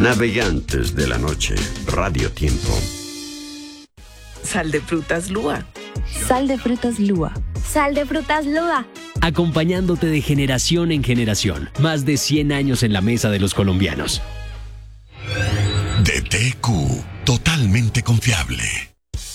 Navegantes de la noche, Radio Tiempo. Sal de frutas Lua. Sal de frutas Lua. Sal de frutas Lua. Acompañándote de generación en generación. Más de 100 años en la mesa de los colombianos. DTQ, totalmente confiable.